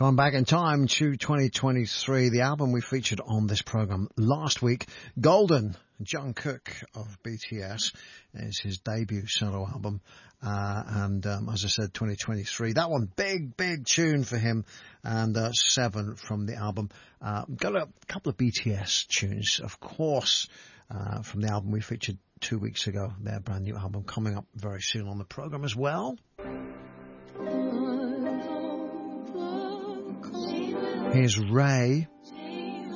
Gone back in time to 2023, the album we featured on this program last week, Golden, Jungkook of BTS, is his debut solo album. As I said, 2023. That one, big tune for him, and 7 from the album. Got a couple of BTS tunes, of course, from the album we featured 2 weeks ago. Their brand new album coming up very soon on the program as well. Here's Ray